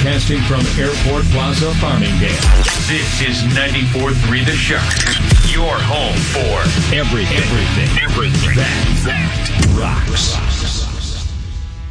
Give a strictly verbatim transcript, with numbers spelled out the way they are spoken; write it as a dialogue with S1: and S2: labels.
S1: Broadcasting from Airport Plaza, Farmingdale.
S2: This is ninety-four point three The Shock. Your home for
S1: everything. Everything.
S2: Everything.